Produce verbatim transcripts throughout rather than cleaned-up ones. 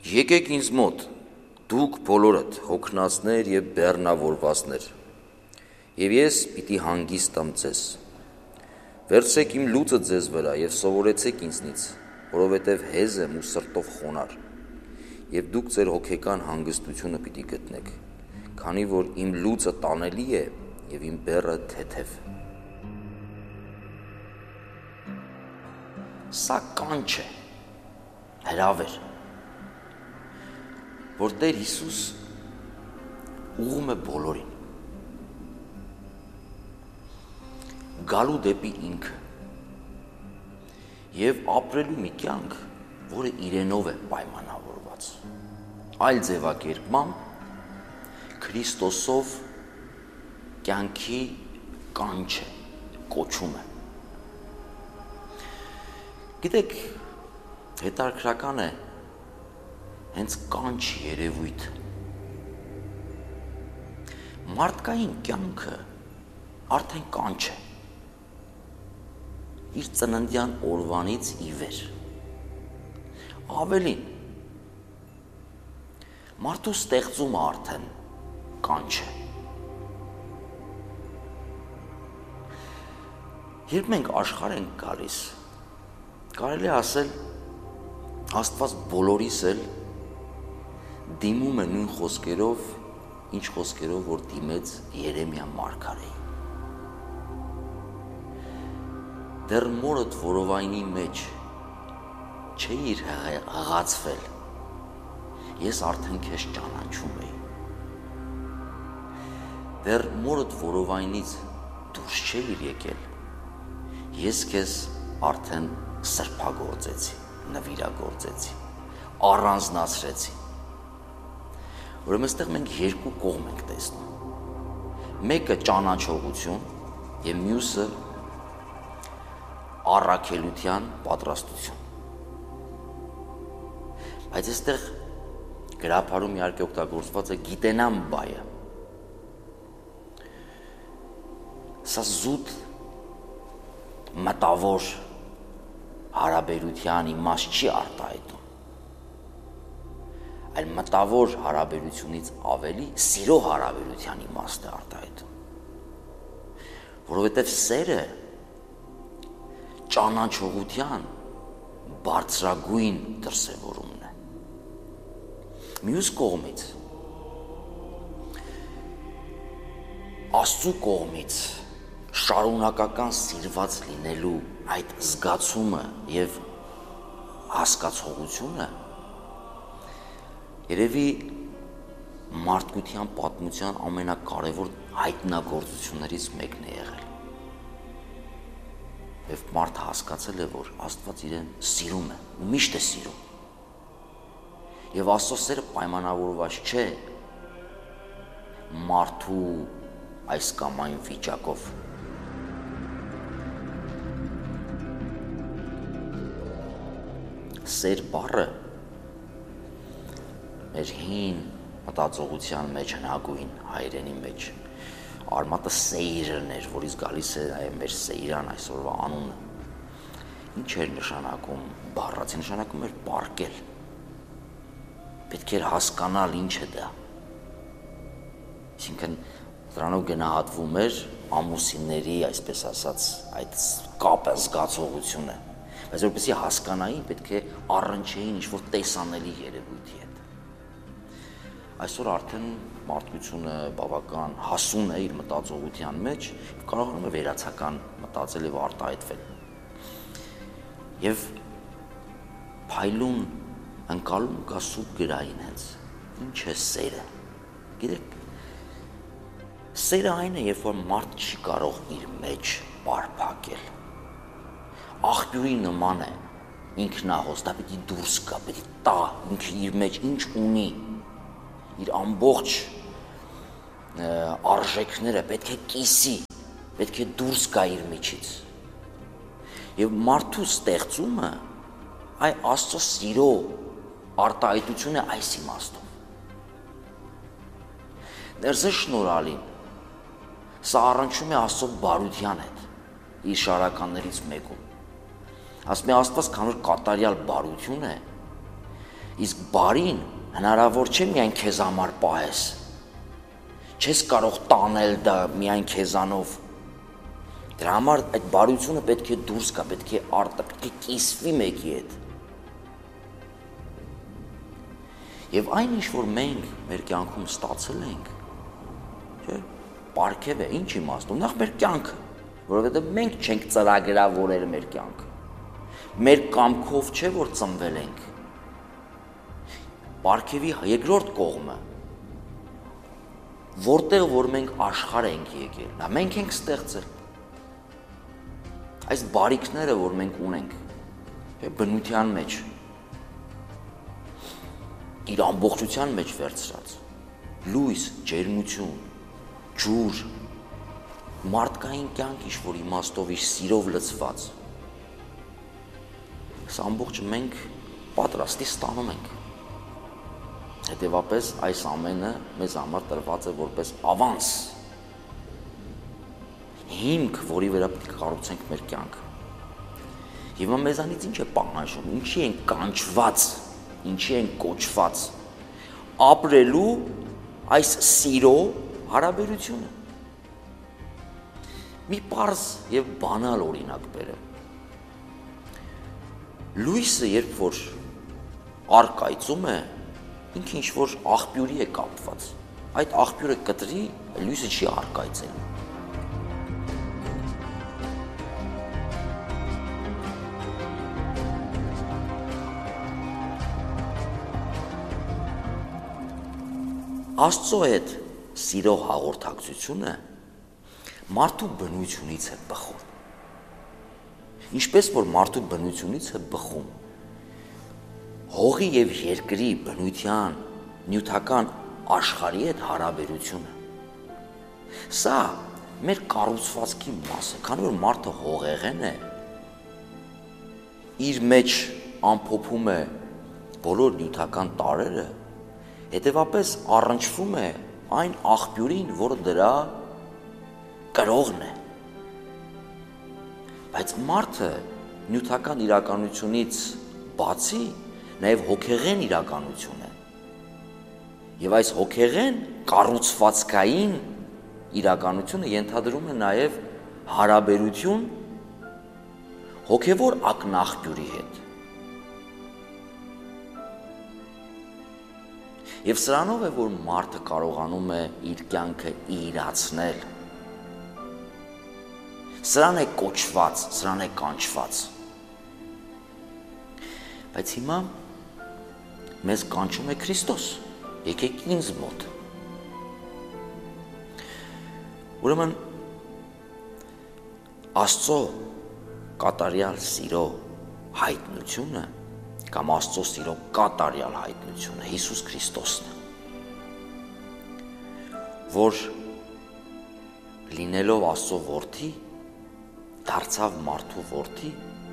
Եկեք ինձ մոտ, դուք բոլորդ հոգնածներ և բեռնավորվածներ, և ես պիտի հանգիստ տամ ձեզ։ Վերցրեք իմ լուծը ձեզ վրա և սովորեցեք ինձնից, որովհետև հեզ եմ ու սրտով խոնարհ, և դուք ձեր հոգեկան հանգստությունը պիտի գտնեք, քանի որ իմ լուծը տանելի է և իմ բեռը թեթև։ Սա կանչ է, հրավեր, որ Տեր Հիսուս ուղղում է բոլորին, գալու դեպի ինքը և ապրելու մի կյանք, որը իրենով է պայմանավորված, այլ ձևակերպմամբ Քրիստոսով կյանքի կանչ է, կոչում է։ Գիտեք, հետաքրքրական է հենց կանչ երևույթը։ Մարդկային կյանքը արդեն կանչ է, իր ծննդյան օրվանից ի վեր։ Ավելին, մարդու ստեղծումը արդեն կանչ է։ Երբ մենք աշխարհ ենք գալիս, կարելի է ասել, Աստված բոլորիս էլ դիմում է նույն խոսքերով, ինչ խոսքերով, որ դիմեց Երեմիա մարգարեին։ Դեռ մորդ որովայնի մեջ չէիր հղացվել, ես արդեն քեզ ճանաչում էի։ Դեռ մորդ որովայնից դուրս չէիր եկել, ես քեզ արդեն սրբագործեցի, նվիրագործեցի, առանձնացրեցի։ Ուրեմն այստեղ մենք երկու կողմ ենք տեսնում։ Մեկը ճանաչողություն և մյուսը առաքելության պատրաստություն։ Բայց այստեղ գրաբարում իհարկե օգտագործված է գիտենամ բայը։ Սա զուտ մտավոր հարաբերության իմաստ չի արտահայտում, այլ մտավոր հարաբերությունից ավելի սիրո հարաբերության իմաստ է արտահայտում, որովհետև սերը ճանաչողության բարձրագույն դրսևորումն է։ Մյուս կողմից, Աստծու կողմից շարունակական սիրված լինելու այդ զգացումը և հասկացողությունը երևի մարդկության պատմության ամենակարևոր հայտնագործություններից մեկն է եղել։ Եվ մարդը հասկացել է, որ Աստված իրեն սիրում է, ու միշտ է սիրում։ Եվ Աստծո սերը պայմանավորված չէ մարդու այս կամ այն վիճակով։ Սեր բառը մեր հին մտածողության մեջ, հնագույն հայերենի մեջ արմատը սեյրն էր, որից գալիս է մեր սեյրան այսօրվա անունը։ Ինչ էր նշանակում բառացի, նշանակում էր պառկել։ Պետք էր հասկանալ ինչ է դա։ Այսինքն դրանով գնահատվում էր ամուսինների, այսպես ասած, այդ կապը, զգացողությունը, բայց որպեսզի հասկանային, պետք է առնչեին ինչ-որ տեսանելի երևույթի հետ։ Այսօր արդեն մարդկությունը բավական հասուն է իր մտածողության մեջ և կարողանում է վերացական մտածել և արտահայտվել։ Եվ փայլուն ընկալում կա սուրբ գրային հենց, ինչ է սերը։ Գիտեք, սերը այն է, երբ որ մարդ չի կարող իր մեջ պարփակել։ Աղբյուրի նման է, ինքնահոս, դա պիտի դուրս գա, պիտի տա, ինքը իր մեջ ինչ ունի, իր ամբողջ արժեքները պետք է կիսի, պետք է դուրս գա իր միջից։ Եվ մարդու ստեղծումը այ Աստծո սիրո արտահայտություն է այս իմաստով։ Ներսը շնորհալին, սա առնչվում է Աստծո բարության հետ, իր շարականներից մեկում։ Ասում է Աստված, քանի որ կատարյալ բարություն է, Իսկ բարին հնարավոր չէ միայն քեզ համար պահես։ Չես կարող տանել դա միայն քեզանով։ Դրա համար այդ բարությունը պետք է դուրս գա, պետք է արտա, պետք է կիսվի մեկի հետ։ Եվ այն ինչ որ մենք մեր կյանքում ստացել ենք, չէ՞, պարգև է, ինչ իմաստով, նախ մեր կյանքը, որովհետև մենք չենք ծրագրավորել մեր կյանքը։ Մեր կամքով չէ որ ծնվել ենք։ Պարգևի երկրորդ կողմը, որտեղ որ մենք աշխարհ ենք եկել, նա մենք ենք ստեղծել։ Այս բարիքները, որ մենք ունենք, բնության մեջ, իր ամբողջության մեջ վերցրած, լույս, ջերմություն, ջուր, մարդկային կյանք ինչ-որ իմաստով իր սիրով լցված, այս ամբողջը մենք պատրաստի ստանում ենք։ Հետևապես այս ամենը մեզ համար տրված է որպես ավանս, հիմք, որի վրա պետք է կառուցենք մեր կյանքը։ Եվ մեզանից ինչ է պահանջում, ինչի ենք կանչված, ինչի ենք կոչված, ապրելու այս սիրո հարաբերությունը։ Մի պարզ եւ բանալ օրինակ բերեմ։ Լույսը երբ որ առկայծում է, ինքը ինչ որ աղբյուրի է կապված, այդ աղբյուրը կտրի, լույսը չի առկայծելու։ Աստծո հետ սիրո հաղորդակցությունը մարդու բնությունից է բխում։ Ինչպես որ մարդու բնությունից է բխում հողի և երկրի բնության, նյութական աշխարհի հետ հարաբերությունը։ Սա մեր կառուցվածքի մաս է, քանի որ մարդը հողեղեն է, իր մեջ ամփոփում է բոլոր նյութական տարրերը, հետևապես առնչվում է այն աղբյուրին, որը դրա կրողն է։ Բայց մարդը նյութական իրականությունից բացի նաև հոգեղեն իրականություն է։ Եվ այս հոգեղեն կառուցվածքային իրականությունը ենթադրում է նաև հարաբերություն հոգևոր ակնաղբյուրի հետ։ Եվ սրանով է, որ մարդը կարողանում է իր կյանքը իրացնել։ Սրան է կոչված, սրան է կանչված։ Բայց հիմա մեզ կանչում է Քրիստոս, եկեք ինձ մոտ։ Ուրեմն Աստծո կատարյալ սիրո հայտնությունը կամ Աստծո սիրո կատարյալ հայտնությունը Հիսուս Քրիստոսն է, որ լինելով Աստծո որդի, դարձավ մարդու որդի,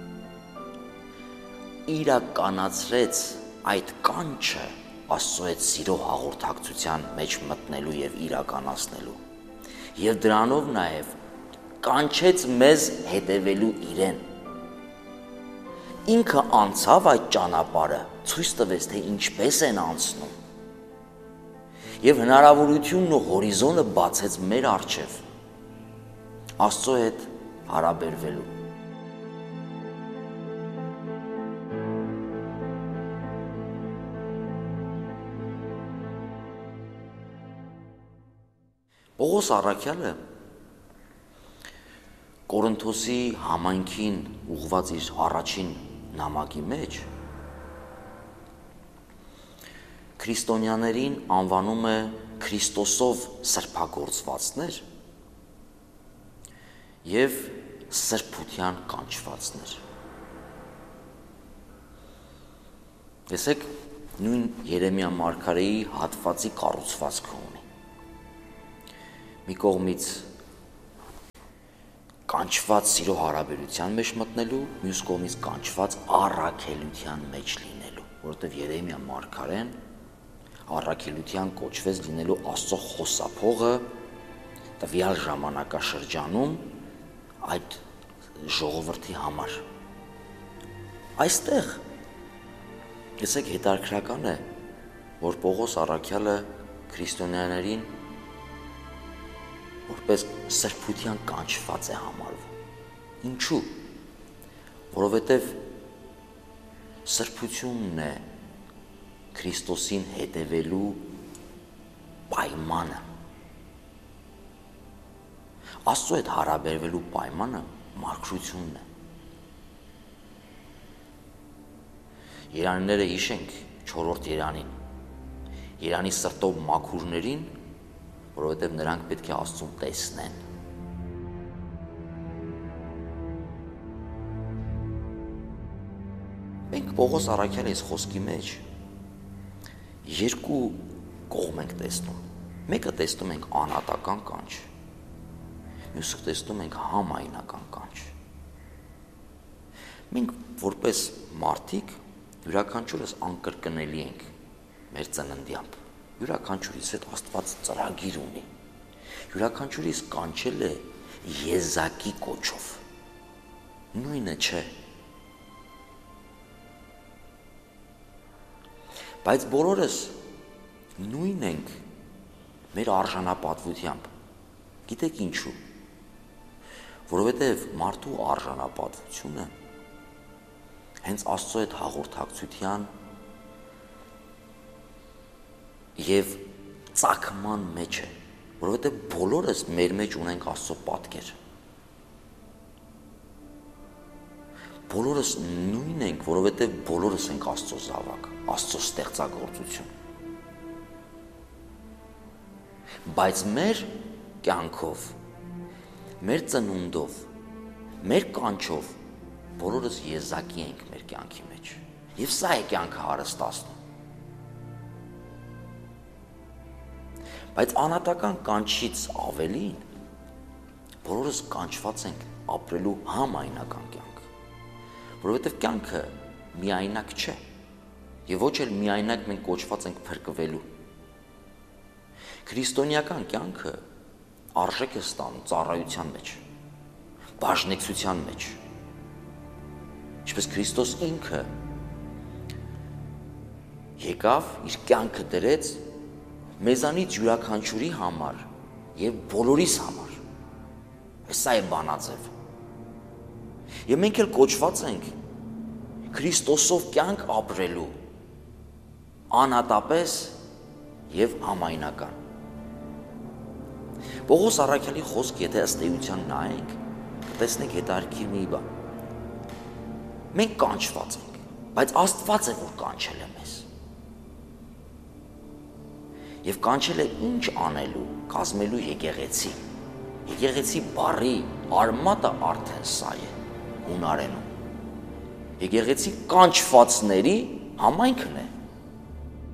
իրականացրեց այդ կանչը Աստծո հետ սիրո հաղորդակցության մեջ մտնելու և իրականացնելու, և դրանով նաև կանչեց մեզ հետևելու իրեն։ Ինքը անցավ այդ ճանապարհը, ցույց տվեց, թե ինչպես են անցնում, և հնարավորությունն ու հորիզոնը բացեց մեր առջև Աստծո հետ հարաբերվելու։ Պողոս առաքյալը Կորինթոսի համայնքին ուղղված իր առաջին նամակի մեջ քրիստոնյաներին անվանում է Քրիստոսով սրբագործվածներ և սրբության կանչվածներ։ Տեսեք, նույն Երեմիա մարգարեի հատվածի կառուցվածքը ունի։ Մի կողմից կանչված սիրո հարաբերության մեջ մտնելու, մյուս կողմից կանչված առաքելության մեջ լինելու, որովհետև Երեմիա մարգարեն առաքելության կոչվեց լինելու Աստծո խոսափողը տվյալ ժամանակաշրջանում այդ ժողովրդի համար։ Այստեղ Լսեք, հետաքրքրական է, որ Պողոս առաքյալը քրիստոնյաներին որպես սրբության կանչված է համարվում։ Ինչու՞։ Որովհետև սրբությունն է Քրիստոսին հետևելու պայմանը։ Աստծո հետ հարաբերվելու պայմանը մաքրությունն է։ Երանիները հիշենք չորրորդ երանին։ Երանի սրտով մաքուրներին, որովհետև նրանք պետք է Աստծուն տեսնեն։ Մենք Պողոս առաքյալի այս խոսքի մեջ երկու կողմ ենք տեսնում։ Մեկը տեսնում ենք անհատական կանչ, մյուսը տեսնում ենք համայնական կանչ։ Մենք որպես մարդիկ յուրաքանչյուրս անկրկնելի ենք մեր ծննդյամբ։ Յուրաքանչյուրիս հետ Աստված ծրագիր ունի։ Յուրաքանչյուրիս կանչել է եզակի կոչով։ Նույնը չէ։ Բայց բոլորս նույն ենք մեր արժանապատվությամբ։ Գիտեք ինչու։ Որովհետև մարդու արժանապատվությունը հենց Աստծո հետ հաղորդակցության և ծագման մեջ է, որովհետև բոլորս մեր մեջ ունենք Աստծո պատկեր։ Բոլորս նույն ենք, որովհետև բոլորս ենք Աստծո զավակ, Աստծո ստեղծագործություն։ Բայց մեր կյանքով, մեր ծնունդով, մեր կանչով բոլորս եզակի ենք մեր կյանքի մեջ։ Եվ սա է կյանքը հարստացնում։ Բայց անհատական կանչից ավելին բոլորս կանչված ենք ապրելու համայնական կյանք, որովհետև կյանքը միայնակ չէ, և ոչ էլ միայնակ մենք կոչված ենք փրկվելու։ Քրիստոնեական կյանքը արժեք է ստանում ծառայության մեջ, բաժնեկցության մեջ։ Ինչպես Քրիստոս ինքը եկավ, իր կյանքը դրեց մեզանից յուրաքանչյուրի համար և բոլորիս համար։ Սա է բանաձև։ Եվ մենք էլ կոչված ենք Քրիստոսով կյանք ապրելու անհատապես և համայնական։ Պողոս առաքյալի խոսք, եթե ըստ էության նայենք, կտեսնենք հետաքրքիր մի բան։ Մենք կանչված ենք, բայց Աստված է, որ կանչել է մեզ։ Եվ կանչել է ինչ անելու, կազմելու եկեղեցի։ Եկեղեցի բառի արմատը արդեն սա է, հունարենում։ Եկեղեցի կանչվածների համայնքն է։